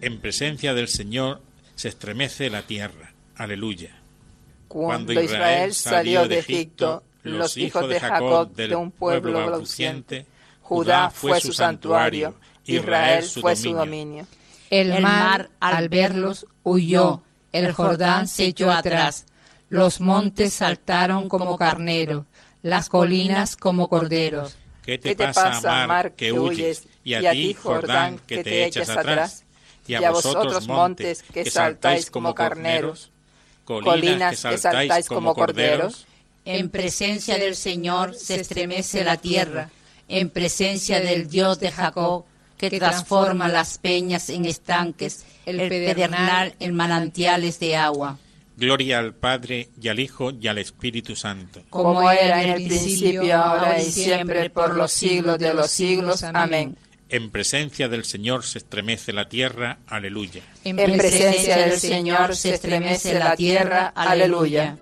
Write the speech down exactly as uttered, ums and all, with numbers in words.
En presencia del Señor se estremece la tierra. Aleluya. Cuando Israel salió de Egipto, los hijos de Jacob de un pueblo balbuciente, Judá fue su santuario, Israel fue su dominio. El mar, al verlos, huyó, el Jordán se echó atrás, los montes saltaron como carneros, las colinas como corderos. ¿Qué te pasa, mar, que huyes, y a ti, Jordán, que te echas atrás? Y a vosotros, montes, que saltáis como carneros, colinas que saltáis como corderos. En presencia del Señor se estremece la tierra, en presencia del Dios de Jacob, que transforma las peñas en estanques, el pedernal en manantiales de agua. Gloria al Padre, y al Hijo, y al Espíritu Santo. Como era en el principio, ahora y siempre, por los siglos de los siglos. Amén. En presencia del Señor se estremece la tierra. Aleluya. En presencia del Señor se estremece la tierra. Aleluya.